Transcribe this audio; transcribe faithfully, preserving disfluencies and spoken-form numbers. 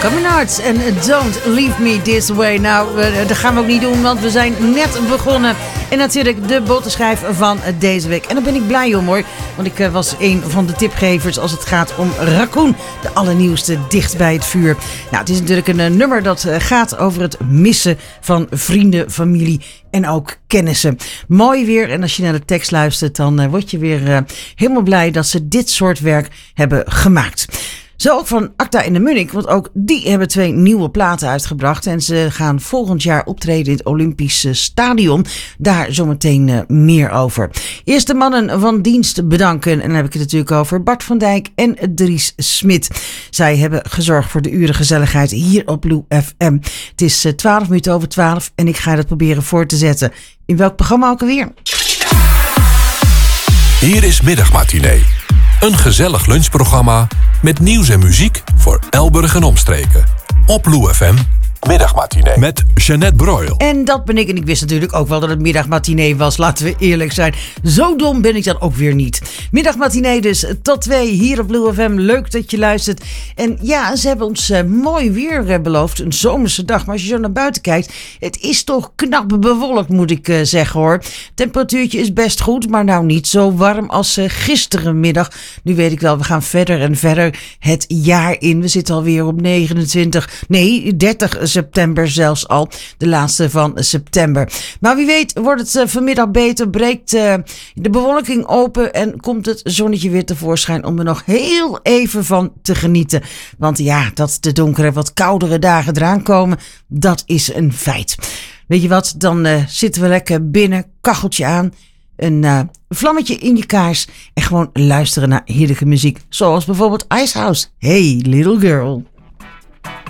Communards en Don't Leave Me This Way. Nou, dat gaan we ook niet doen, want we zijn net begonnen. En natuurlijk de bottenschijf van deze week. En daar ben ik blij om hoor. Want ik was een van de tipgevers als het gaat om Raccoon. De allernieuwste dicht bij het vuur. Nou, het is natuurlijk een nummer dat gaat over het missen van vrienden, familie en ook kennissen. Mooi weer. En als je naar de tekst luistert, dan word je weer uh, helemaal blij dat ze dit soort werk hebben gemaakt. Zo ook van Acta en de Munnik, want ook die hebben twee nieuwe platen uitgebracht. En ze gaan volgend jaar optreden in het Olympische Stadion. Daar zometeen uh, meer over. Eerst de mannen van dienst bedanken. En dan heb ik het natuurlijk over Bart van Dijk en Dries Smit. Zij hebben gezorgd voor de uren gezelligheid hier op Blue F M. Het is uh, twaalf minuten over twaalf en ik ga dat proberen voor te zetten. In welk programma ook alweer? Hier is Middagmatinee. Een gezellig lunchprogramma met nieuws en muziek voor Elburg en omstreken. Op Blue F M. Middagmatinee met Jeanette Broil. En dat ben ik. En ik wist natuurlijk ook wel dat het middagmatinee was. Laten we eerlijk zijn. Zo dom ben ik dan ook weer niet. Middagmatinee dus tot twee hier op Blue F M. Leuk dat je luistert. En ja, ze hebben ons uh, mooi weer uh, beloofd. Een zomerse dag. Maar als je zo naar buiten kijkt. Het is toch knap bewolkt moet ik uh, zeggen hoor. Temperatuurtje is best goed. Maar nou niet zo warm als uh, gisterenmiddag. Nu weet ik wel. We gaan verder en verder het jaar in. We zitten alweer op negenentwintig. Nee, dertig september zelfs al. De laatste van september. Maar wie weet wordt het uh, vanmiddag beter. Breekt uh, de bewolking open. En komt het zonnetje weer tevoorschijn. Om er nog heel even van te genieten. Want ja, dat de donkere wat koudere dagen eraan komen. Dat is een feit. Weet je wat? Dan uh, zitten we lekker binnen. Kacheltje aan. Een uh, vlammetje in je kaars. En gewoon luisteren naar heerlijke muziek. Zoals bijvoorbeeld Icehouse. Hey little girl.